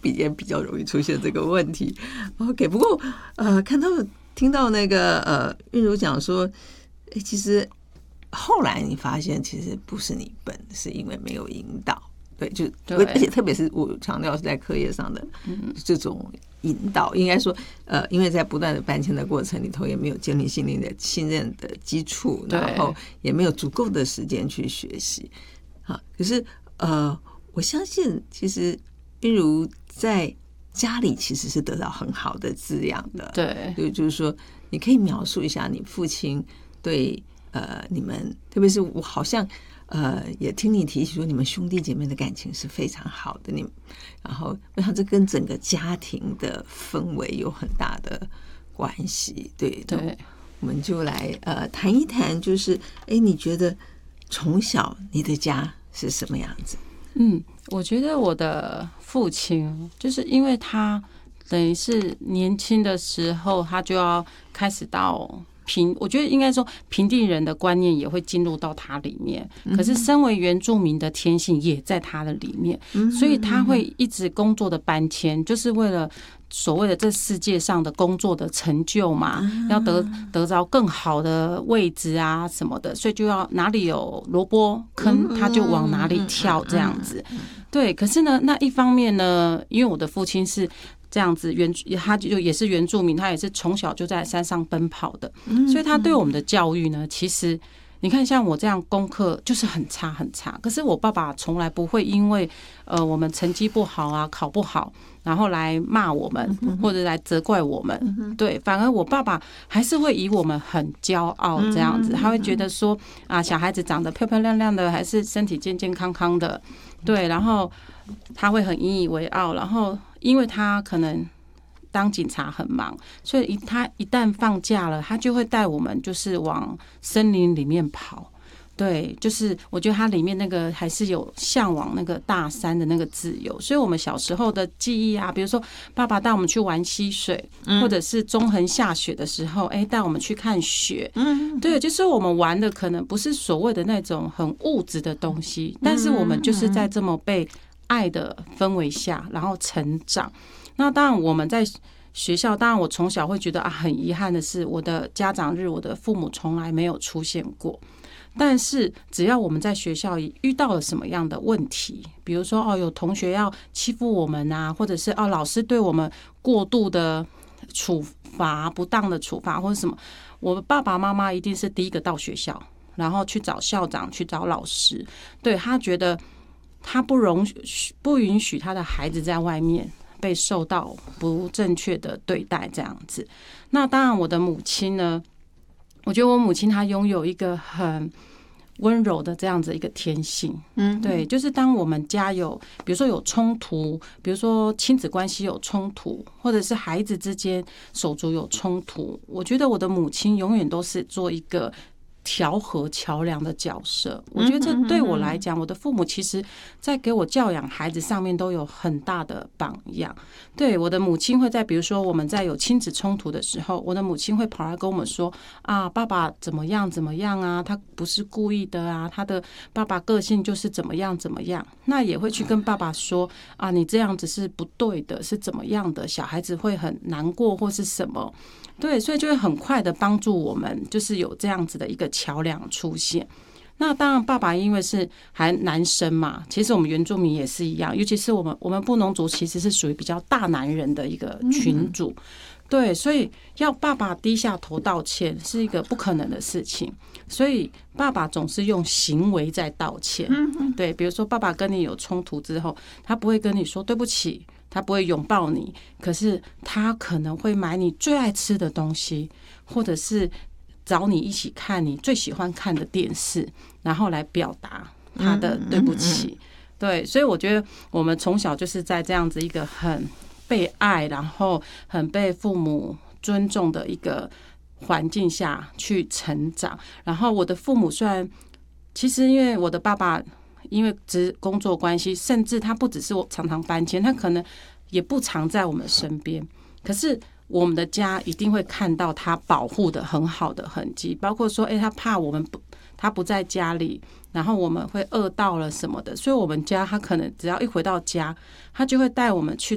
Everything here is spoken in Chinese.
比较容易出现这个问题。OK， 不过听到那个韵如讲说，其实后来你发现其实不是你笨，是因为没有引导。对，而且特别是我强调是在课业上的这种引导，应该说因为在不断的搬迁的过程里头，也没有建立信任的基础，然后也没有足够的时间去学习。可是我相信其实韵如在家里其实是得到很好的滋养的。对，就是说你可以描述一下你父亲对你们，特别是我好像也听你提起说你们兄弟姐妹的感情是非常好的，然后我想这跟整个家庭的氛围有很大的关系。对，我们就来谈一谈，就是你觉得从小你的家是什么样子？ 我觉得我的父亲就是因为他等于是年轻的时候他就要开始到我觉得应该说平地人的观念也会进入到他里面，可是身为原住民的天性也在他的里面，所以他会一直工作的搬迁，就是为了所谓的这世界上的工作的成就嘛，要得着更好的位置啊什么的，所以就要哪里有萝卜坑他就往哪里跳这样子。对，可是呢那一方面呢，因为我的父亲是这样子他就也是原住民，他也是从小就在山上奔跑的，所以他对我们的教育呢，其实你看像我这样功课就是很差很差，可是我爸爸从来不会因为我们成绩不好啊考不好然后来骂我们或者来责怪我们，对，反而我爸爸还是会以我们很骄傲这样子，他会觉得说啊小孩子长得漂漂亮亮的，还是身体健健康康的，对，然后他会很引以为傲，然后因为他可能当警察很忙，所以他一旦放假了，他就会带我们就是往森林里面跑。对，就是我觉得它里面那个还是有向往那个大山的那个自由，所以我们小时候的记忆啊，比如说爸爸带我们去玩溪水，或者是中横下雪的时候，带我们去看雪，对，就是我们玩的可能不是所谓的那种很物质的东西，但是我们就是在这么被爱的氛围下，然后成长。那当然我们在学校，当然我从小会觉得很遗憾的是，我的家长日，我的父母从来没有出现过。但是只要我们在学校里遇到了什么样的问题，比如说有同学要欺负我们啊，或者是老师对我们过度的处罚、不当的处罚或者什么，我爸爸妈妈一定是第一个到学校，然后去找校长、去找老师。对，他觉得他不允许他的孩子在外面被受到不正确的对待这样子。那当然我的母亲呢，我觉得我母亲她拥有一个很温柔的这样子一个天性，对，就是当我们家有比如说有冲突，比如说亲子关系有冲突，或者是孩子之间手足有冲突，我觉得我的母亲永远都是做一个调和桥梁的角色。我觉得这对我来讲，我的父母其实在给我教养孩子上面都有很大的榜样。对，我的母亲会在比如说我们在有亲子冲突的时候，我的母亲会跑来跟我们说啊，爸爸怎么样怎么样啊，他不是故意的啊，他的爸爸个性就是怎么样怎么样。那也会去跟爸爸说啊，你这样子是不对的，是怎么样的，小孩子会很难过或是什么。对，所以就会很快的帮助我们，就是有这样子的一个桥梁出现。那当然，爸爸因为是还男生嘛，其实我们原住民也是一样，尤其是我们布农族其实是属于比较大男人的一个群组，对，所以要爸爸低下头道歉是一个不可能的事情，所以爸爸总是用行为在道歉。对，比如说爸爸跟你有冲突之后，他不会跟你说对不起。他不会拥抱你，可是他可能会买你最爱吃的东西，或者是找你一起看你最喜欢看的电视，然后来表达他的对不起。对，所以我觉得我们从小就是在这样子一个很被爱，然后很被父母尊重的一个环境下去成长。然后我的父母虽然其实因为我的爸爸因为工作关系，甚至他不只是我常常搬迁，他可能也不常在我们身边，可是我们的家一定会看到他保护的很好的痕迹，包括说他怕我们他不在家里，然后我们会饿到了什么的，所以我们家他可能只要一回到家，他就会带我们去